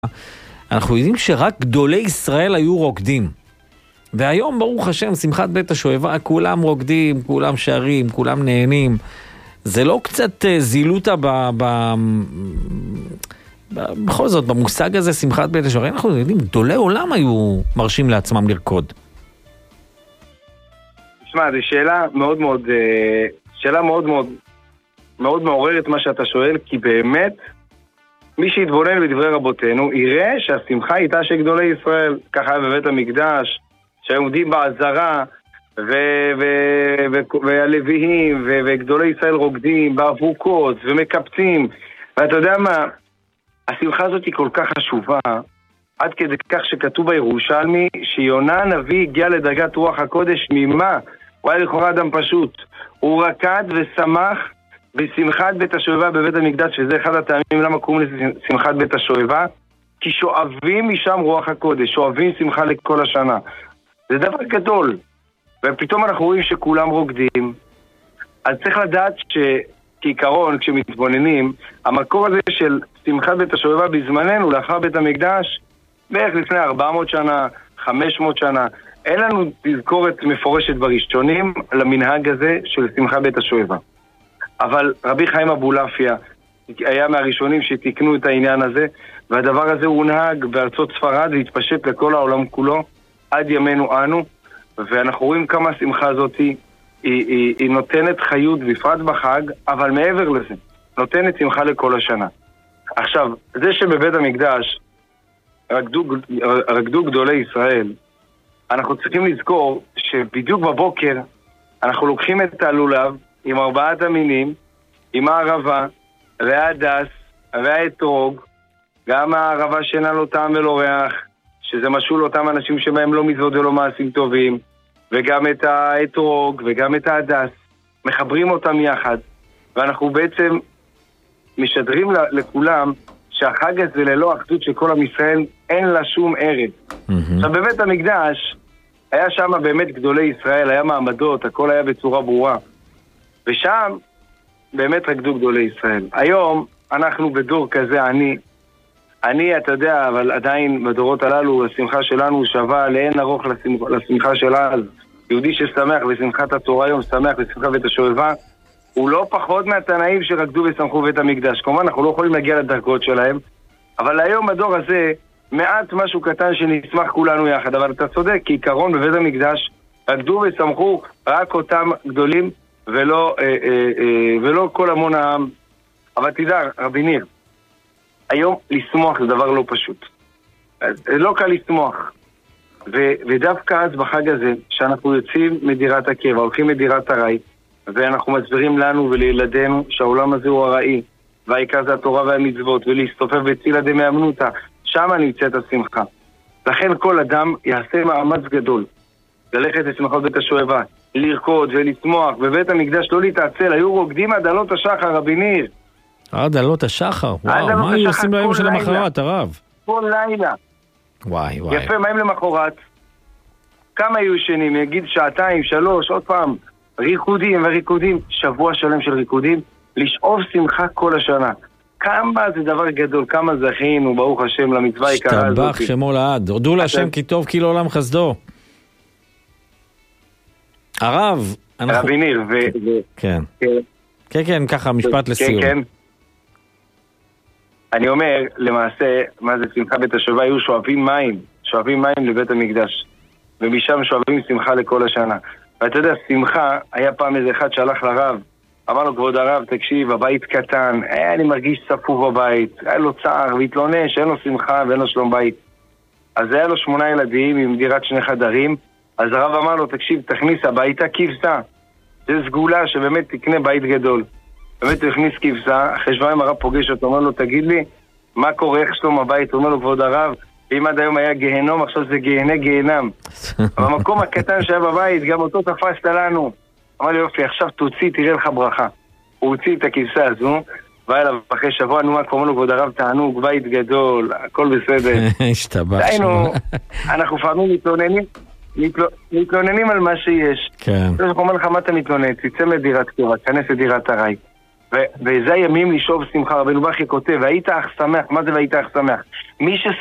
אנחנו יודעים שרק גדולי ישראל היו רוקדים. והיום, ברוך השם, שמחת בית השואבה, כולם רוקדים, כולם שרים, כולם נהנים. זה לא קצת זילותה בכל זאת, במושג הזה, שמחת בית השואבה, אנחנו יודעים, גדולי עולם היו מרשים לעצמם לרקוד. תשמע, זו שאלה מאוד מאוד מעוררת מה שאתה שואל, כי באמת, מי שיתבונן בדברי רבותינו, יראה שהשמחה הייתה של גדולי ישראל, ככה היה בבית המקדש, שעומדים בעזרה, והלוויים, וגדולי ישראל רוקדים, באבוקות, ומקפצים, ואתה יודע מה, השמחה הזאת היא כל כך חשובה, עד כדי כך שכתוב בירושלמי, שיונה הנביא הגיע לדרגת רוח הקודש ממה? הוא היה לכאורה אדם פשוט, הוא רקד ושמח, בשמחת בית השואבה בבית המקדש, שזה אחד הטעמים למה קוראים לשמחת בית השואבה, כי שואבים משם רוח הקודש, שואבים שמחה לכל השנה. זה דבר גדול. ופתאום אנחנו רואים שכולם רוקדים. אז צריך לדעת שכעיקרון, כשמתבוננים, המקור הזה של שמחת בית השואבה בזמננו, לאחר בית המקדש, בערך לפני 400 שנה, 500 שנה, אין לנו תזכורת מפורשת בראשונים למנהג הזה של שמחת בית השואבה. אבל רבי חיים אבולעפיה היה מהראשונים שתיקנו את העניין הזה, והדבר הזה הונהג בארצות ספרד והתפשט לכל העולם כולו עד ימינו אנו, ואנחנו רואים כמה השמחה הזאת היא נותנת חיות בפרט בחג, אבל מעבר לזה, נותנת שמחה לכל השנה. עכשיו, זה שבבית המקדש רקדו גדולי ישראל, אנחנו צריכים לזכור שבדיוק בבוקר אנחנו לוקחים את הלולב עם 4 המינים, עם הערבה, והדס, והאתרוג, גם הערבה שאינה לו טעם ולא ריח, שזה משול אותם אנשים שבהם לא מזווד ולא מעשים טובים, וגם את האתרוג, וגם את ההדס, מחברים אותם יחד, ואנחנו בעצם משדרים לכולם שהחג הזה ללא אחדות של כל עם ישראל, אין לה שום ערב. עכשיו בבית המקדש, היה שם באמת גדולי ישראל, היה מעמדות, הכל היה בצורה ברורה. ושם באמת רקדו גדולי ישראל. היום אנחנו בדור כזה, אני, אתה יודע, אבל עדיין בדורות הללו, השמחה שלנו שווה לאין ארוך לשמחה של אז. יהודי ששמח בשמחת התורה היום, שמח בשמחת בית השואבה, הוא לא פחות מהתנאים שרקדו ושמחו בית המקדש. כמובן, אנחנו לא יכולים להגיע לדרגות שלהם, אבל היום בדור הזה, מעט משהו קטן שנשמח כולנו יחד. אבל אתה צודק, כי עיקרון בבית המקדש, רקדו ושמחו רק אותם גדולים, ולא כל המון העם. אבל תדע, רבי ניר, היום לשמוח זה דבר לא פשוט. זה לא קל לשמוח. ודווקא אז בחג הזה, שאנחנו יוצאים מדירת הקבע, הולכים מדירת הרי, ואנחנו מסבירים לנו ולילדינו שהעולם הזה הוא הראי, והעיקר זה התורה והמצוות, ולהסתופף בצילה דמי אמנותא, שם נמצאת השמחה. לכן כל אדם יעשה מאמץ גדול, ללכת לשמחות בית השואבה, לרקוד ולשמוח, בבית המקדש לא להתעצל, היו רוקדים עד עלות השחר, רבי ניר. עד עלות השחר? וואו, מה היו עושים ביום של המחרת, הרב? כל לילה. וואי. יפה, מה עם למחרת? כמה היו ישנים? יגיד 2, 3, עוד פעם, ריקודים, שבוע שלם של ריקודים, לשאוב שמחה כל השנה. כמה זה דבר גדול, כמה זכינו, ברוך השם, למצווה היקרה הזאת. השתבח שמו לעד, הודו להשם כי טוב כי לעולם חסדו. הרב, רבי ניר, כן, ככה, משפט לסיום. כן. אני אומר, למעשה, מה זה שמחה בית השואבה? היו שואבים מים לבית המקדש, ומשם שואבים שמחה לכל השנה. ואתה יודע, שמחה, היה פעם איזה אחד שהלך לרב, אמר לו, כבוד הרב, תקשיב, הבית קטן, אני מרגיש צפוף בבית, היה לו צער והתלונן שאין לו שמחה ואין לו שלום בית. אז היה לו 8 ילדים עם דירת 2 חדרים, אז הרב אמר לו, תקשיב, תכניס הביתה כבשה. זה סגולה שבאמת תקנה בית גדול. באמת הוא הכניס כבשה, אחרי שבועיים הרב פוגש אותו, אומר לו, תגיד לי, מה קורה, איך שלום הבית? הוא אומר לו, כבוד הרב, אם עד היום היה גהנום, עכשיו זה גיהנם. אבל המקום הקטן שהיה בבית, גם אותו תפסת לנו. אמר לי, יופי, עכשיו תוציא, תראה לך ברכה. הוא הוציא את הכבשה הזו, והיה לה אחרי שבוע, נו, אומר לו, כבוד הרב, תענוג, בית גדול, הכל בסדר. השתבח. דיינו, אנחנו פעמים מתלוננים על מה שיש. כן. אני אומר לך, מה אתה מתלונן? תצא מדירת קבע, כנס לדירת הרי. וזה הימים לשאוב שמחה. רבנו בכי כותב, והיית אך שמח. מה זה והיית אך שמח? מי